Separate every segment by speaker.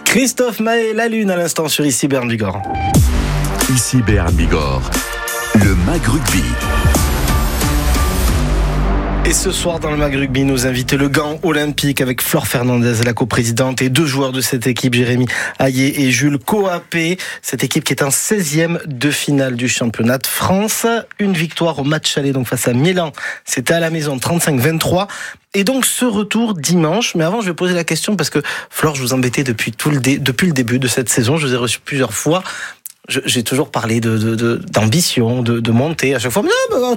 Speaker 1: Christophe Mahé, la lune à l'instant sur Ici Béarn Bigorre.
Speaker 2: Ici Béarn Bigorre, le MAG Rugby.
Speaker 1: Et ce soir dans le MAG Rugby, nous invitons le Gant olympique avec Flore Fernandez, la coprésidente, et deux joueurs de cette équipe, Jérémy Hayé et Jules Coapé. Cette équipe qui est en 16e de finale du championnat de France. Une victoire au match aller donc face à Milan. C'était à la maison 35-23. Et donc ce retour dimanche. Mais avant, je vais poser la question parce que Flore, je vous embêtais depuis le début de cette saison. Je vous ai reçu plusieurs fois. J'ai toujours parlé d'ambition, de montée. À chaque fois,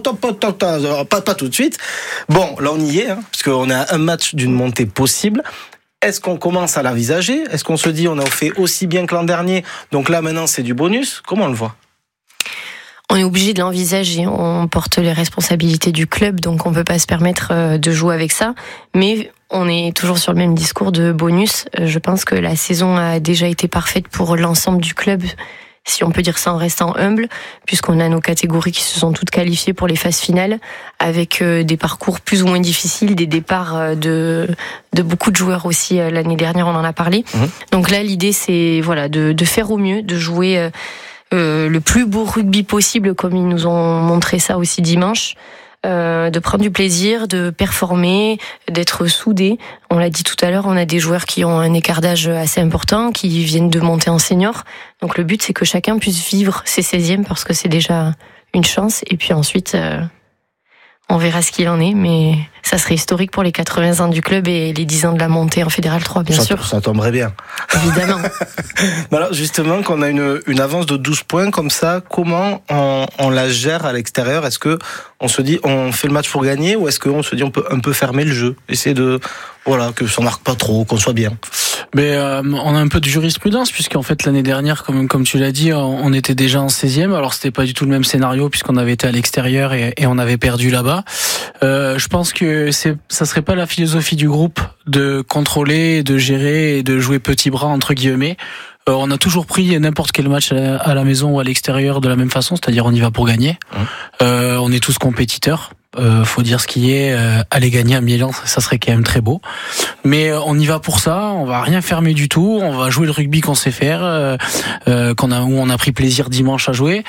Speaker 1: pas tout de suite. Bon, là on y est, parce qu'on a un match d'une montée possible. Est-ce qu'on commence à l'envisager ? Est-ce qu'on se dit on a fait aussi bien que l'an dernier ? Donc là maintenant c'est du bonus. Comment on le voit ?
Speaker 3: On est obligé de l'envisager. On porte les responsabilités du club, donc on ne peut pas se permettre de jouer avec ça. Mais on est toujours sur le même discours de bonus. Je pense que la saison a déjà été parfaite pour l'ensemble du club, si on peut dire ça en restant humble, puisqu'on a nos catégories qui se sont toutes qualifiées pour les phases finales, avec des parcours plus ou moins difficiles, des départs de beaucoup de joueurs aussi. L'année dernière, on en a parlé. Donc là, l'idée, c'est de faire au mieux, de jouer le plus beau rugby possible, comme ils nous ont montré ça aussi dimanche. De prendre du plaisir, de performer, d'être soudés. On l'a dit tout à l'heure, on a des joueurs qui ont un écart d'âge assez important, qui viennent de monter en senior. Donc le but, c'est que chacun puisse vivre ses 16e, parce que c'est déjà une chance. Et puis ensuite, on verra ce qu'il en est, mais ça serait historique pour les 80 ans du club et les 10 ans de la montée en Fédéral 3, bien sûr.
Speaker 1: Ça tomberait bien.
Speaker 3: Évidemment.
Speaker 1: Alors justement, quand on a une avance de 12 points comme ça, comment on la gère à l'extérieur ? Est-ce que on se dit on fait le match pour gagner, ou est-ce qu'on se dit on peut un peu fermer le jeu, essayer de que ça marque pas trop, qu'on soit bien ?
Speaker 4: Mais on a un peu de jurisprudence, puisqu'en fait l'année dernière, comme tu l'as dit, on était déjà en 16e. Alors c'était pas du tout le même scénario, puisqu'on avait été à l'extérieur et on avait perdu là-bas. Je pense que ça serait pas la philosophie du groupe de contrôler, de gérer et de jouer petit bras entre guillemets. On a toujours pris n'importe quel match à la maison ou à l'extérieur de la même façon, c'est-à-dire on y va pour gagner. On est tous compétiteurs. Faut dire ce qui est, aller gagner à Milan, ça serait quand même très beau. Mais on y va pour ça, on va rien fermer du tout, on va jouer le rugby qu'on sait faire, où on a pris plaisir dimanche à jouer.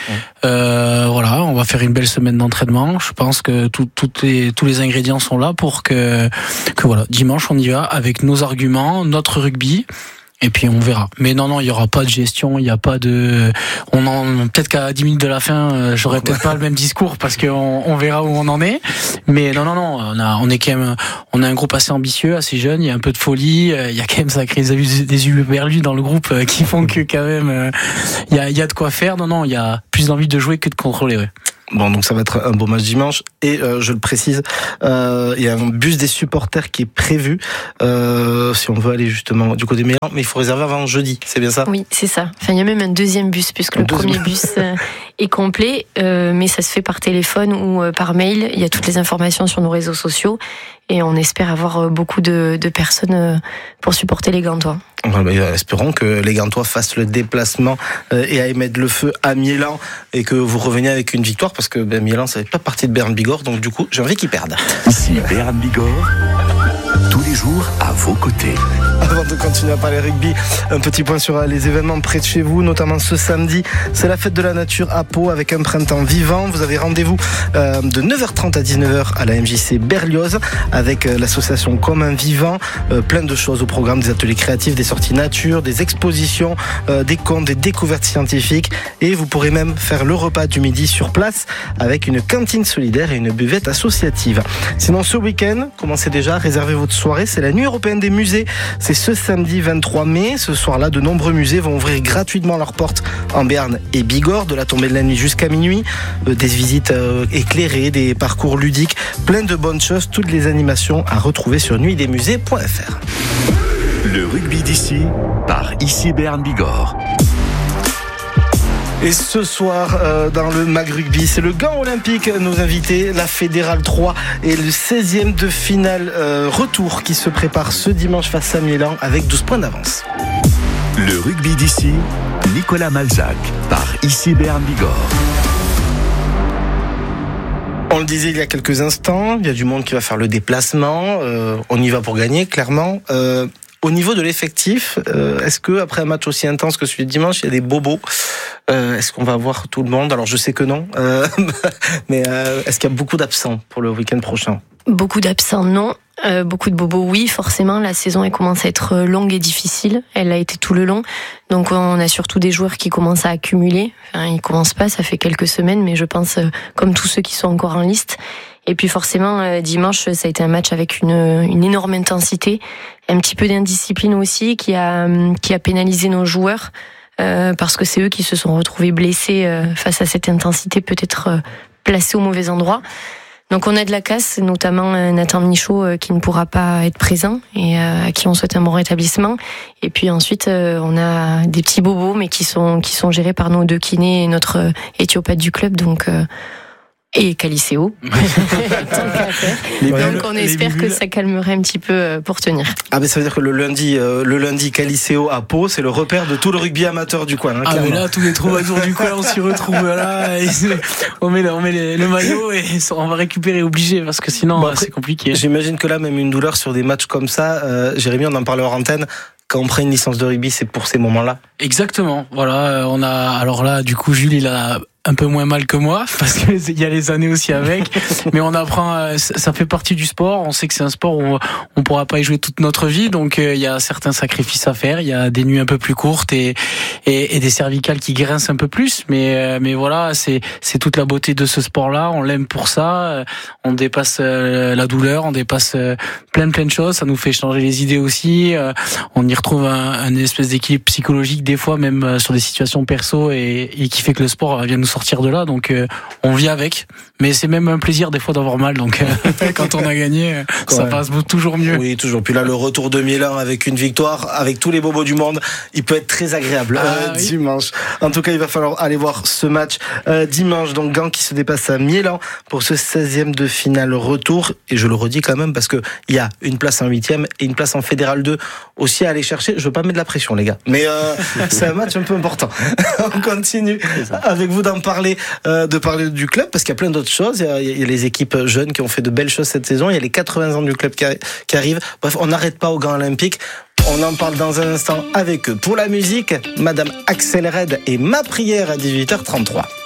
Speaker 4: On va faire une belle semaine d'entraînement. Je pense que tous les ingrédients sont là pour que dimanche on y va avec nos arguments, notre rugby. Et puis on verra. Mais non, il y aura pas de gestion, il y a pas de. Peut-être qu'à 10 minutes de la fin, j'aurai peut-être pas le même discours parce qu'on verra où on en est. Mais non, on est quand même, on a un groupe assez ambitieux, assez jeune. Il y a un peu de folie. Il y a quand même des uberlus dans le groupe qui font que quand même, il y a de quoi faire. Non, il y a plus d'envie de jouer que de contrôler. Ouais.
Speaker 1: Bon, donc ça va être un beau match dimanche. Et je le précise, il y a un bus des supporters qui est prévu si on veut aller justement du côté Milan, mais il faut réserver avant jeudi, c'est bien ça ?
Speaker 3: Oui, c'est ça. Enfin, il y a même un deuxième bus, puisque le premier bus est complet, mais ça se fait par téléphone ou par mail. Il y a toutes les informations sur nos réseaux sociaux et on espère avoir beaucoup de personnes pour supporter les Gantois.
Speaker 1: Espérons que les Gantois fassent le déplacement et aillent mettre le feu à Milan et que vous reveniez avec une victoire, parce que Milan ça fait pas partie de Béarn Bigorre, donc du coup j'ai envie qu'ils perdent.
Speaker 2: Ici Béarn Bigorre, tous les jours à vos côtés.
Speaker 1: Avant de continuer à parler rugby, un petit point sur les événements près de chez vous, notamment ce samedi. C'est la fête de la nature à Pau avec un printemps vivant. Vous avez rendez-vous de 9h30 à 19h à la MJC Berlioz avec l'association Comme un Vivant. Plein de choses au programme, des ateliers créatifs, des sorties nature, des expositions, des contes, des découvertes scientifiques. Et vous pourrez même faire le repas du midi sur place avec une cantine solidaire et une buvette associative. Sinon, ce week-end, commencez déjà à réserver votre soirée. C'est la nuit européenne des musées. C'est ce samedi 23 mai. Ce soir-là, de nombreux musées vont ouvrir gratuitement leurs portes en Béarn et Bigorre, de la tombée de la nuit jusqu'à minuit. Des visites éclairées, des parcours ludiques, plein de bonnes choses. Toutes les animations à retrouver sur nuitdesmusées.fr.
Speaker 2: Le rugby d'ici, par Ici Béarn Bigorre.
Speaker 1: Et ce soir, dans le MAG Rugby, c'est le Gant olympique, nos invités, la Fédérale 3 et le 16e de finale retour qui se prépare ce dimanche face à Milan avec 12 points d'avance.
Speaker 2: Le rugby d'ici, Nicolas Malzac, par Ici Béarn Bigorre.
Speaker 1: On le disait il y a quelques instants, il y a du monde qui va faire le déplacement, on y va pour gagner, clairement. Au niveau de l'effectif, est-ce que après un match aussi intense que celui de dimanche, il y a des bobos? Est-ce qu'on va voir tout le monde? Alors je sais que non, mais est-ce qu'il y a beaucoup d'absents pour le week-end prochain?
Speaker 3: Beaucoup d'absents, non. Beaucoup de bobos, oui, forcément. La saison, elle commence à être longue et difficile. Elle a été tout le long. Donc, on a surtout des joueurs qui commencent à accumuler. Enfin, ils commencent pas, ça fait quelques semaines, mais je pense, comme tous ceux qui sont encore en liste. Et puis, forcément, dimanche, ça a été un match avec une énorme intensité. Un petit peu d'indiscipline aussi, qui a pénalisé nos joueurs. Parce que c'est eux qui se sont retrouvés blessés face à cette intensité, peut-être placés au mauvais endroit. Donc on a de la casse, notamment Nathan Michaud qui ne pourra pas être présent et à qui on souhaite un bon rétablissement. Et puis ensuite on a des petits bobos mais qui sont gérés par nos deux kinés et notre éthiopathe du club, donc et Caliceo. Donc on espère que ça calmerait un petit peu pour tenir.
Speaker 1: Ah mais ça veut dire que le lundi Caliceo à Pau, c'est le repère de tout le rugby amateur du coin.
Speaker 4: Ah mais là tous les troubadours du coin on s'y retrouve là. On met le maillot et on va récupérer obligé parce que sinon bon, après, c'est compliqué.
Speaker 1: J'imagine que là même une douleur sur des matchs comme ça, Jérémy, on en parle hors antenne. Quand on prend une licence de rugby, c'est pour ces moments-là.
Speaker 4: Exactement. Voilà, on a alors là du coup Jules il a un peu moins mal que moi parce qu'il y a les années aussi avec, mais on apprend, ça fait partie du sport. On sait que c'est un sport où on pourra pas y jouer toute notre vie, donc il y a certains sacrifices à faire. Il y a des nuits un peu plus courtes et des cervicales qui grincent un peu plus, mais voilà, c'est toute la beauté de ce sport-là. On l'aime pour ça. On dépasse la douleur, on dépasse plein de choses. Ça nous fait changer les idées aussi. On y retrouve un espèce d'équilibre psychologique des fois, même sur des situations perso et qui fait que le sport vient nous sortir de là, donc on vit avec, mais c'est même un plaisir des fois d'avoir mal, donc quand on a gagné ça passe toujours mieux.
Speaker 1: Oui, toujours. Puis là le retour de Milan avec une victoire, avec tous les bobos du monde, il peut être très agréable dimanche. En tout cas il va falloir aller voir ce match dimanche, donc Gand qui se dépasse à Milan pour ce 16e de finale retour, et je le redis quand même parce que il y a une place en 8e et une place en Fédéral 2 aussi à aller chercher. Je veux pas mettre de la pression les gars, mais c'est un match un peu important. On continue avec vous de parler du club, parce qu'il y a plein d'autres choses. Il y a les équipes jeunes qui ont fait de belles choses cette saison. Il y a les 80 ans du club qui arrivent. Bref, on n'arrête pas au Grand Olympique. On en parle dans un instant avec eux. Pour la musique, Madame Axel Red et Ma prière à 18h33.